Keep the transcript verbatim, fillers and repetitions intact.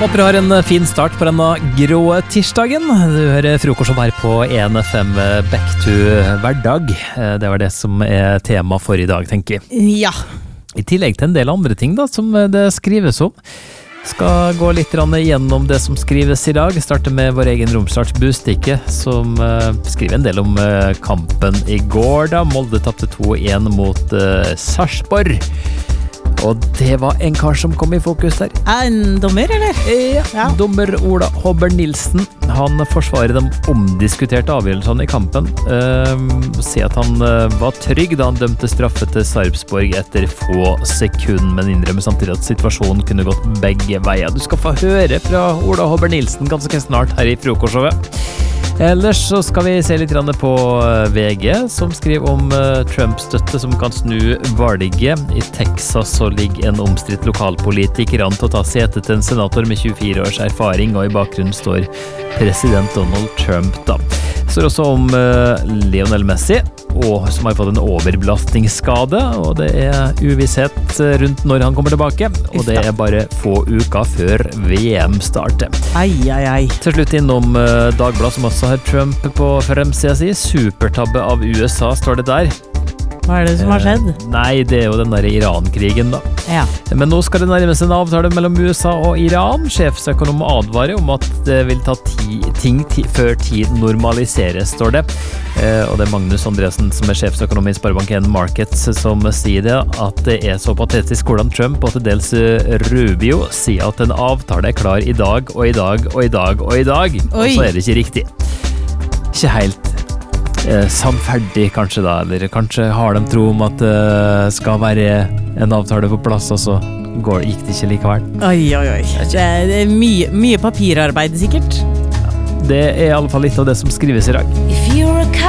Håper du har en fin start på denne grå tirsdagen. Du hører frokost her på en F M Back to hverdag. Det var det som er tema for i dag, tenker jeg. Ja. I tillegg til en del andre ting da, som det skrives om. Skal gå litt gjennom det som skrives i dag. Starte med vår egen Romsdals Bustikke, som skriver en del om kampen i går da. Molde tapte to en mot uh, Sarpsborg. Og det var en kar som kom i fokus der. En dommer, eller? Ja, ja. Dommer Ola Håber Nilsen. Han forsvarer de omdiskuterte avgjørelsene i kampen. Uh, sier at han uh, var trygg da han dømte straffe til Sarpsborg etter få sekunder, men innrømmer samtidig at situasjonen kunne gått begge veier. Du skal få høre fra Ola Håber Nilsen ganske snart her i frokostshowet. Ellers så skal vi se litt på V G, som skriver om Trump-støtte som kan snu valget. I Texas så ligger en omstridt lokalpolitiker an til å ta sete til en senator med tjuefire års erfaring, og i bakgrunnen står president Donald Trump da. Det står også om Lionel Messi, og som har fått en overbelastningsskade, og det er uvisshet rundt når han kommer tilbake, og det er bare få uker før V M starter. Ai, ai, ai. Til slutt innom Dagbladet, som også har Trump på fremsida si. Supertabbe av U S A, står det der. Hva er det som har skjedd? Eh, nei, det er jo den der Iran-krigen da. Ja. Men nå skal det nærmest en avtale mellom U S A og Iran. Sjefsøkonom advarer om at det vil ta ti, ting ti, før tid normaliseres, står det. Eh, og det er Magnus Andresen, som er sjefsøkonom i Sparebank en Markets, som sier det, at det er så patetisk hvordan Trump og til dels Rubio sier at en avtale er klar i dag, og i dag, og i dag, og i dag. Oi. Og så er det ikke riktig. Ikke helt Eh, sannferdig kanskje da, eller kanskje har de tro om at det eh, skal være en avtale på plass, og så går, gikk det ikke likevel. Oi, oi, oi. Det er, det er mye, mye papirarbeid sikkert. Ja, det er i alle fall litt av det som skrives i dag.